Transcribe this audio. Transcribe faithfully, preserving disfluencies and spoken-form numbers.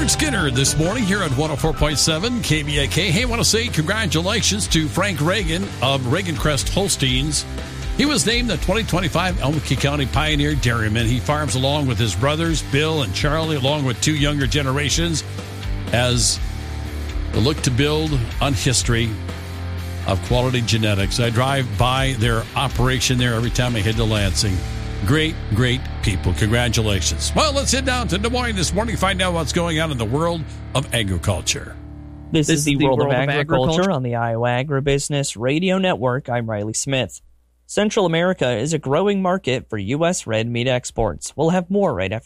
Leonard Skinner this morning here at one oh four point seven K B A K. Hey, I want to say congratulations to Frank Reagan of Reagan Crest Holsteins. He was named the twenty twenty-five Elmwood County Pioneer Dairyman. He farms along with his brothers, Bill and Charlie, along with two younger generations, as they look to build on history of quality genetics. I drive by their operation there every time I head to Lansing. Great, great people. Congratulations. Well, let's head down to Des Moines this morning, find out what's going on in the world of agriculture. This, this is the, the World, World of, Agriculture, Agriculture on the Iowa Agribusiness Radio Network. I'm Riley Smith. Central America is a growing market for U S red meat exports. We'll have more right after